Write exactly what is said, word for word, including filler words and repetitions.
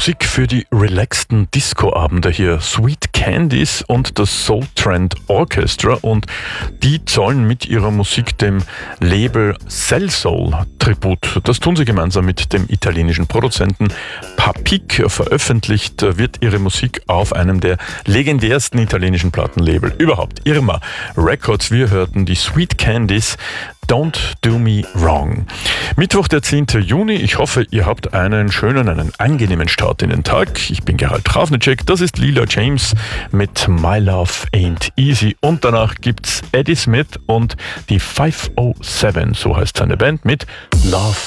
Musik für die relaxten Disco-Abende hier. Sweet Candies und das Soul Trend Orchestra, und die zollen mit ihrer Musik dem Label Cell Soul Tribut. Das tun sie gemeinsam mit dem italienischen Produzenten Papik. Veröffentlicht wird ihre Musik auf einem der legendärsten italienischen Plattenlabel überhaupt, Irma Records. Wir hörten die Sweet Candies, Don't Do Me Wrong. Mittwoch, der zehnte Juni. Ich hoffe, ihr habt einen schönen, einen angenehmen Start in den Tag. Ich bin Gerald Trafnicek, das ist Lila James mit My Love Ain't Easy. Und danach gibt's Eddie Smith und die five oh seven, so heißt seine Band, mit Love